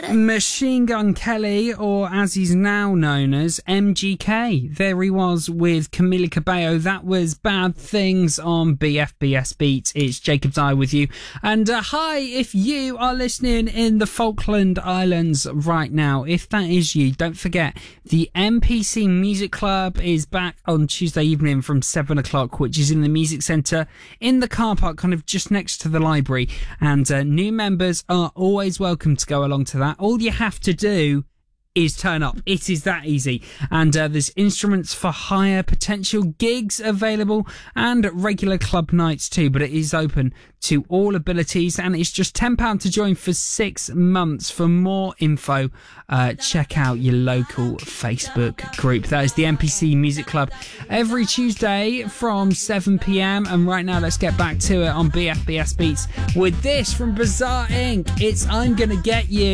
Machine Gun Kelly, or as he's now known as MGK. There he was with Camila Cabello. That was Bad Things on BFBS Beats. It's Jacob's Eye with you. And hi, if you are listening in the Falkland Islands right now, if that is you, don't forget the MPC Music Club is back on Tuesday evening from 7 o'clock, which is in the Music Centre in the car park, kind of just next to the library. And new members are always welcome to go along to that. All you have to do is turn up. It is that easy. And there's instruments for hire, potential gigs available, and regular club nights too. But it is open to all abilities, and it's just £10 to join for 6 months. For more info, check out your local Facebook group. That is the MPC Music Club every Tuesday from 7 p.m. And right now, let's get back to it on BFBS Beats with this from Bizarre Inc. It's I'm Gonna Get You.